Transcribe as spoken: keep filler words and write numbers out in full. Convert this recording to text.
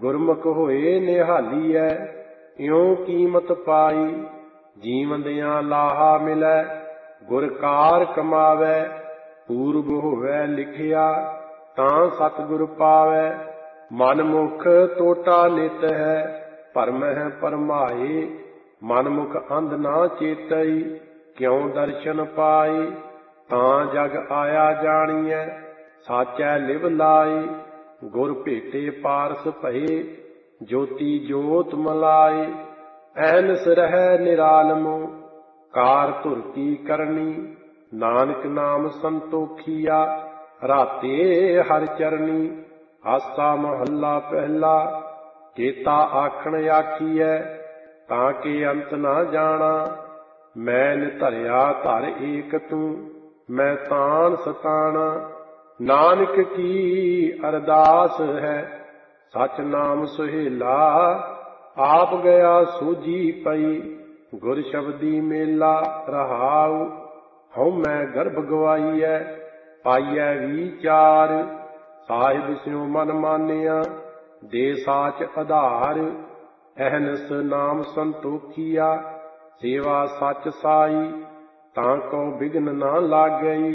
ਗੁਰਮੁਖ ਹੋਏ ਨਿਹਾਲੀਐ, ਇਉਂ ਕੀਮਤ ਪਾਈ। ਜੀਵੰਦਿਆਂ ਲਾਹਾ ਮਿਲੈ, ਗੁਰ ਕਾਰ ਕਮਾਵੈ। ਪੂਰਬ ਹੋਵੈ ਲਿਖਿਆ, ਤਾਂ ਸਤਿਗੁਰ ਪਾਵੈ। ਮਨ ਮੁਖ ਟੋਟਾ ਨਿਤ ਹੈ, ਭਰਮਹਿ ਭਰਮਾਏ। ਮਨ ਮੁਖ ਅੰਧ ਨਾ ਚੇਤਈ, ਕਿਉ ਦਰਸ਼ਨ ਪਾਈ। ਤਾਂ ਜਗ ਆਇਆ ਜਾਣੀਐ, ਸਾਚੈ ਲਿਵ ਲਾਈ। ਗੁਰ ਭੇਟੇ ਪਾਰਸ ਭਏ, ਜੋਤੀ ਜੋਤ ਮਲਾਈ। ਐਨਸ ਰਹਿ ਨਿਰਾਲਮੁ, ਕਾਰ ਧੁਰ ਕੀ ਕਰਨੀ। ਨਾਨਕ ਨਾਮ ਸੰਤੋਖੀਆ, ਰਾਤੇ ਹਰਿ ਚਰਨੀ। ਆਸਾ ਮਹੱਲਾ ਪਹਿਲਾ। ਕੇਤਾ ਆਖਣ ਆਖੀਐ, ਤਾਂ ਕਿ ਅੰਤ ਨਾ ਜਾਣਾ। ਮੈਨ ਧਰਿਆ ਧਰ ਏਕ ਤੂੰ, ਮੈਂ ਤਾਣ ਸਤਾਣਾ। ਨਾਨਕ ਕੀ ਅਰਦਾਸ ਹੈ, ਸਚ ਨਾਮ ਸੁਹੇਲਾ। ਆਪ ਗਿਆ ਸੂਝੀ ਪਈ, ਗੁਰ ਸ਼ਬਦੀ ਮੇਲਾ। ਰਹਾਉ ਹਉ ਮੈਂ ਗਰਭ ਗਵਾਈਐ, ਪਾਈਐ ਵੀਚਾਰ। ਸਾਹਿਬ ਸਿਉ ਮਨ ਮਾਨਿਆ, ਦੇ ਸਾਚ ਆਧਾਰ। ਅਹਨਸ ਨਾਮ ਸੰਤੋਖੀਆ, ਸੇਵਾ ਸਚ ਸਾਈ। ਤਾਂ ਕਉ ਬਿਘਨ ਨਾ ਲਾਗਈ,